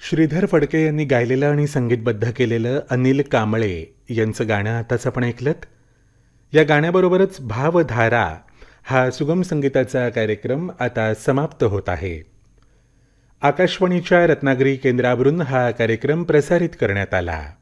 श्रीधर फडके यांनी गायलेलं आणि संगीतबद्ध केलेलं अनिल कांबळे यांचं गाणं आताच आपण ऐकलंत. या गाण्याबरोबरच भावधारा हा सुगम संगीताचा कार्यक्रम आता समाप्त होत आहे. आकाशवाणीच्या रत्नागिरी केंद्रावरून हा कार्यक्रम प्रसारित करण्यात आला.